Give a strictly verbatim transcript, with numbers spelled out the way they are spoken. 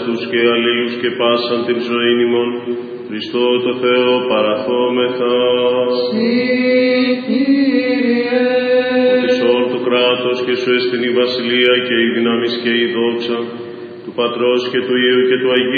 αγαθούς και αλλήλους και πάσαν την ζωήν ημών, Χριστό το Θεό παραθόμεθα. Συ, Κύριε. Ότι σ' όλ το κράτος και σου εστιν η βασιλεία και η δύναμις και η δόξα, του Πατρός και του Υιού και του Αγίου